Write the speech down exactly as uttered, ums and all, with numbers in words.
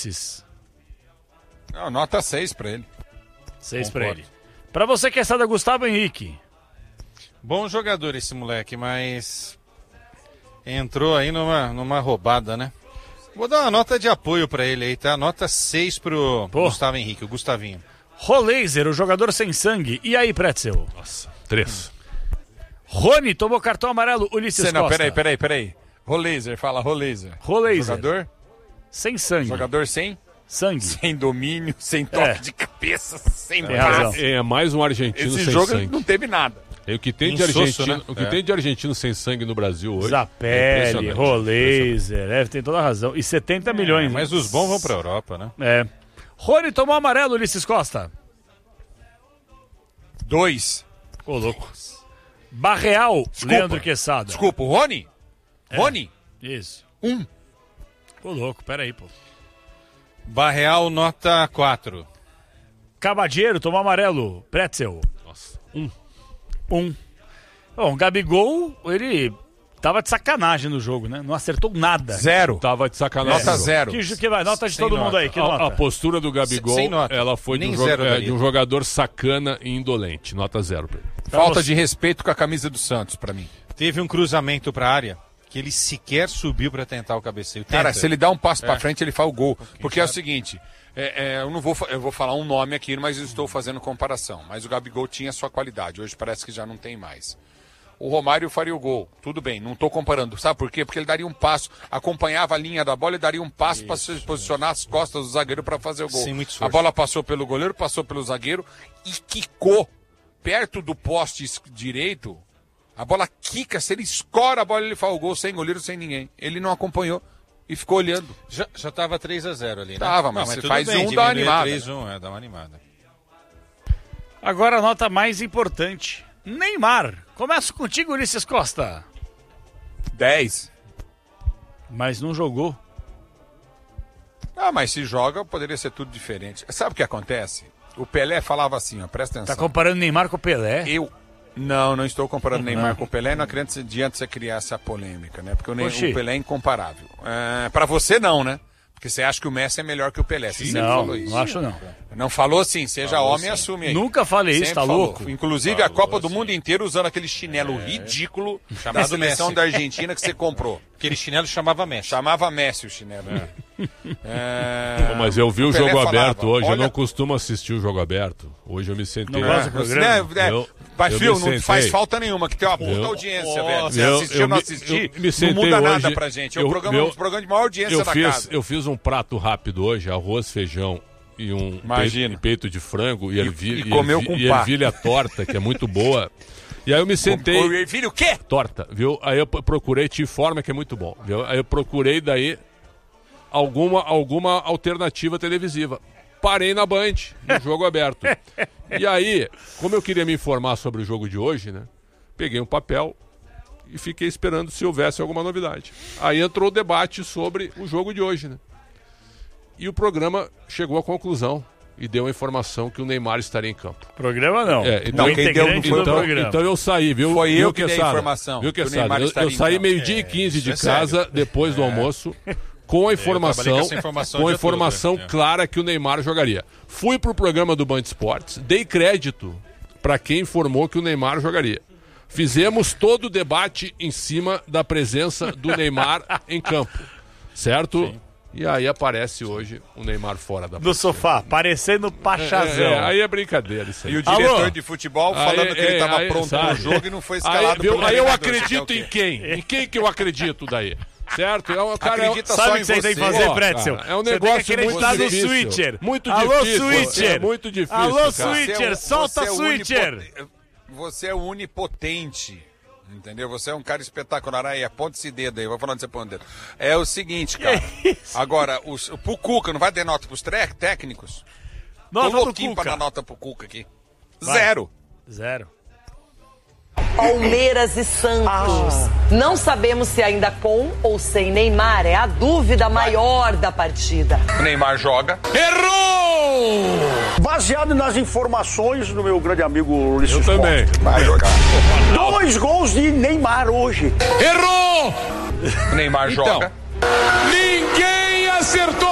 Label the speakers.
Speaker 1: Ulisses?
Speaker 2: Não, nota seis pra ele.
Speaker 1: seis pra ele. Pra você que é sada, Gustavo Henrique.
Speaker 3: Bom jogador esse moleque, mas entrou aí numa, numa roubada, né? Vou dar uma nota de apoio pra ele aí, tá? Nota seis pro Pô. Gustavo Henrique, o Gustavinho.
Speaker 1: Roleiser, o jogador sem sangue. E aí, Pretzel?
Speaker 4: Nossa, três.
Speaker 1: Rony tomou cartão amarelo, Ulisses
Speaker 2: Cê, não,
Speaker 1: Costa.
Speaker 2: peraí, peraí, peraí. Roleiser, fala Roleiser.
Speaker 1: Roleiser.
Speaker 2: Jogador?
Speaker 1: Sem sangue.
Speaker 2: Jogador sem?
Speaker 1: Sangue.
Speaker 2: Sem domínio, sem toque
Speaker 1: É.
Speaker 2: de cabeça, sem
Speaker 1: Tem razão.
Speaker 4: É, é mais um argentino
Speaker 2: Esse
Speaker 4: sem
Speaker 2: jogo
Speaker 4: sangue.
Speaker 2: não teve nada.
Speaker 4: É o que tem de
Speaker 3: Insosso,
Speaker 4: argentino,
Speaker 3: né?
Speaker 4: o que
Speaker 3: É.
Speaker 4: tem de argentino sem sangue no Brasil hoje.
Speaker 1: Zapelli,
Speaker 4: é impressionante,
Speaker 1: Roleiser, é, tem toda a razão. E setenta milhões.
Speaker 3: É, mas os bons vão pra Europa, né?
Speaker 1: É. Rony tomou amarelo, Ulisses Costa.
Speaker 2: Dois.
Speaker 1: Ô, louco. Barreal,
Speaker 2: Desculpa.
Speaker 1: Leandro Quesada.
Speaker 2: Desculpa, o Rony?
Speaker 1: É.
Speaker 2: Rony?
Speaker 1: Isso.
Speaker 2: Um.
Speaker 1: Ô, louco, peraí, pô.
Speaker 3: Barreal, nota quatro.
Speaker 1: Cabadeiro tomou amarelo, Pretzel.
Speaker 4: Nossa, um.
Speaker 1: Um. Bom, o Gabigol, ele tava de sacanagem no jogo, né? Não acertou nada.
Speaker 2: Zero.
Speaker 4: Tava de sacanagem.
Speaker 2: Nota zero.
Speaker 1: Que, que vai? Nota de
Speaker 3: Sem
Speaker 1: todo
Speaker 3: nota.
Speaker 1: mundo aí, que
Speaker 4: A,
Speaker 1: nota?
Speaker 4: a postura do Gabigol,
Speaker 3: Sem nota.
Speaker 4: ela foi de
Speaker 3: Nem
Speaker 4: um, jo-
Speaker 3: zero
Speaker 4: é,
Speaker 3: daria.
Speaker 4: de um jogador sacana e indolente. Nota zero pra ele.
Speaker 2: Falta
Speaker 1: você.
Speaker 2: de respeito com a camisa do Santos, pra mim.
Speaker 3: Teve um cruzamento pra área que ele sequer subiu pra tentar o cabeceio. Tenta.
Speaker 2: Cara, se ele dá um passo pra
Speaker 3: É.
Speaker 2: frente, ele faz o gol. Porque é o seguinte, é, é, eu não vou, fa- eu vou falar um nome aqui, mas eu estou fazendo comparação. Mas o Gabigol tinha sua qualidade, hoje parece que já não tem mais. O Romário faria o gol, tudo bem, não estou comparando. Sabe por quê? Porque ele daria um passo, acompanhava a linha da bola e daria um passo para se posicionar as costas do zagueiro para fazer o gol.
Speaker 3: Sem muito
Speaker 2: A
Speaker 3: esforço.
Speaker 2: bola passou pelo goleiro, passou pelo zagueiro e quicou perto do poste es- direito. A bola quica, se ele escora a bola, ele faz o gol sem goleiro, sem ninguém. Ele não acompanhou e ficou olhando.
Speaker 3: Já, já tava três a zero ali, né?
Speaker 2: Tava, mas você
Speaker 3: tudo
Speaker 2: faz
Speaker 3: bem,
Speaker 2: um, dá uma
Speaker 3: diminuir
Speaker 2: animada.
Speaker 3: três a um, é, dá uma animada.
Speaker 1: Agora a nota mais importante. Neymar. Começo contigo, Ulisses Costa.
Speaker 2: dez.
Speaker 1: Mas não jogou.
Speaker 2: Ah, mas se joga, poderia ser tudo diferente. Sabe o que acontece? O Pelé falava assim, ó, presta
Speaker 1: Tá
Speaker 2: atenção.
Speaker 1: comparando Neymar com o Pelé.
Speaker 2: Eu não, não estou comparando Neymar com o Pelé, não acredito que adianta você criar essa polêmica, né? Porque o, Ney,
Speaker 1: Oxi.
Speaker 2: o Pelé é incomparável. É, para você não, né? Porque você acha que o Messi é melhor que o Pelé. Você sempre
Speaker 1: Não,
Speaker 2: falou isso.
Speaker 1: não acho não.
Speaker 2: Não falou assim, seja
Speaker 3: Falou
Speaker 2: homem,
Speaker 3: sim.
Speaker 2: assume aí.
Speaker 1: Nunca falei isso,
Speaker 2: Sempre
Speaker 1: tá
Speaker 2: falou.
Speaker 1: louco?
Speaker 2: Inclusive a
Speaker 3: Falou
Speaker 2: Copa do
Speaker 3: sim.
Speaker 2: Mundo inteiro usando aquele chinelo ridículo da
Speaker 3: Chamado
Speaker 2: seleção
Speaker 3: Messi.
Speaker 2: da Argentina que você comprou.
Speaker 3: Aquele chinelo chamava Messi.
Speaker 2: Chamava Messi o chinelo. É.
Speaker 4: Pô, mas eu vi o
Speaker 2: Pelé
Speaker 4: jogo
Speaker 2: falava,
Speaker 4: aberto hoje, eu
Speaker 2: olha-
Speaker 4: não costumo assistir o jogo aberto. Hoje eu me sentei.
Speaker 1: Não gosta do programa?
Speaker 2: Né,
Speaker 4: Eu-
Speaker 2: Mas,
Speaker 4: eu
Speaker 2: filho,
Speaker 4: me
Speaker 2: não
Speaker 4: sentei.
Speaker 2: faz falta nenhuma, que tem uma puta
Speaker 4: Eu-
Speaker 2: audiência,
Speaker 3: Nossa.
Speaker 2: velho. Você
Speaker 4: Eu-
Speaker 2: assistiu
Speaker 4: eu
Speaker 2: ou não
Speaker 4: me-
Speaker 2: assistir,
Speaker 4: eu me
Speaker 2: não
Speaker 4: sentei
Speaker 2: muda nada
Speaker 4: hoje-
Speaker 2: pra gente. É
Speaker 4: eu-
Speaker 2: o programa,
Speaker 4: meu-
Speaker 2: um dos programas de maior audiência
Speaker 4: Eu
Speaker 2: da
Speaker 4: fiz,
Speaker 2: casa.
Speaker 4: eu fiz um prato rápido hoje, arroz, feijão e um
Speaker 2: Imagino.
Speaker 4: peito, peito de frango e, ervilha,
Speaker 2: e comeu com
Speaker 4: e
Speaker 2: pá.
Speaker 4: ervilha torta, que é muito boa. E aí eu me sentei...
Speaker 2: O filho, o quê?
Speaker 4: Torta, viu? Aí eu procurei, T-Forma, que é muito bom, viu? Aí eu procurei daí alguma, alguma alternativa televisiva. Parei na Band, no jogo aberto. E aí, como eu queria me informar sobre o jogo de hoje, né? Peguei um papel e fiquei esperando se houvesse alguma novidade. Aí entrou o debate sobre o jogo de hoje, né? E o programa chegou à conclusão e deu a informação que o Neymar estaria em campo.
Speaker 1: Programa não.
Speaker 4: É, então,
Speaker 1: o
Speaker 2: quem
Speaker 1: integrante
Speaker 2: deu não foi
Speaker 1: do
Speaker 4: Então,
Speaker 1: programa.
Speaker 4: então eu saí, viu?
Speaker 2: Foi
Speaker 4: viu,
Speaker 2: eu que dei a
Speaker 4: Quesada?
Speaker 2: informação
Speaker 4: Viu,
Speaker 2: que o
Speaker 4: Quesada?
Speaker 2: Neymar
Speaker 4: Eu,
Speaker 2: estaria
Speaker 4: eu
Speaker 2: em
Speaker 4: saí
Speaker 2: campo.
Speaker 4: meio-dia e
Speaker 3: É,
Speaker 4: quinze de
Speaker 3: isso é
Speaker 4: casa,
Speaker 3: sério.
Speaker 4: depois do almoço, com a informação,
Speaker 3: trabalhei com essa informação
Speaker 4: com
Speaker 3: o
Speaker 4: a
Speaker 3: dia todo,
Speaker 4: informação
Speaker 3: é.
Speaker 4: clara que o Neymar jogaria. Fui pro programa do Band Esportes, dei crédito para quem informou que o Neymar jogaria. Fizemos todo o debate em cima da presença do Neymar em campo, certo?
Speaker 3: Sim.
Speaker 4: E aí aparece hoje o Neymar fora da
Speaker 1: No sofá, parecendo Pachazão.
Speaker 4: É, é, aí é brincadeira isso aí.
Speaker 2: E o diretor
Speaker 1: Alô?
Speaker 2: de futebol
Speaker 4: Aí,
Speaker 2: falando que ele
Speaker 4: é,
Speaker 2: estava
Speaker 4: aí,
Speaker 2: pronto
Speaker 4: sabe?
Speaker 2: no jogo e não foi
Speaker 4: Aí,
Speaker 2: escalado
Speaker 4: viu?
Speaker 2: pelo
Speaker 4: Aí eu
Speaker 2: treinador,
Speaker 4: acredito
Speaker 2: você quer
Speaker 4: em
Speaker 2: o quê?
Speaker 4: quem? Em quem que eu acredito daí? Certo? É um cara,
Speaker 2: Acredita
Speaker 1: Sabe
Speaker 2: só
Speaker 1: o
Speaker 2: em
Speaker 1: que você tem que
Speaker 2: você.
Speaker 1: fazer,
Speaker 4: Ó,
Speaker 1: Pretzel?
Speaker 4: cara, é um
Speaker 1: Você tem que
Speaker 4: negócio
Speaker 1: acreditar
Speaker 4: muito
Speaker 1: no
Speaker 4: difícil.
Speaker 1: switcher.
Speaker 4: Muito
Speaker 1: Alô,
Speaker 4: difícil.
Speaker 1: switcher.
Speaker 4: É muito difícil,
Speaker 1: Alô,
Speaker 4: cara.
Speaker 1: switcher.
Speaker 2: Você é o-
Speaker 1: Solta
Speaker 2: você é o
Speaker 1: switcher.
Speaker 2: unipoten- Você é o unipotente. Entendeu? Você é um cara espetacular. Aí, aponta esse dedo aí. Vou falar onde você põe o dedo. É o seguinte, cara. Agora, os, pro Cuca, não vai ter nota pros tre- técnicos?
Speaker 1: Nota
Speaker 2: Tô
Speaker 1: do
Speaker 2: louquinho pra
Speaker 1: Cuca.
Speaker 2: dar nota pro Cuca aqui.
Speaker 1: Vai.
Speaker 2: Zero.
Speaker 1: Zero.
Speaker 5: Palmeiras e Santos. Não sabemos se ainda com ou sem Neymar. É a dúvida maior da partida.
Speaker 2: O Neymar joga.
Speaker 6: Baseado nas informações do meu grande amigo Ulisses
Speaker 4: Eu também.
Speaker 2: Vai jogar.
Speaker 6: Costa. Dois gols de Neymar hoje.
Speaker 2: O Neymar
Speaker 4: Então.
Speaker 2: joga.
Speaker 4: Ninguém acertou!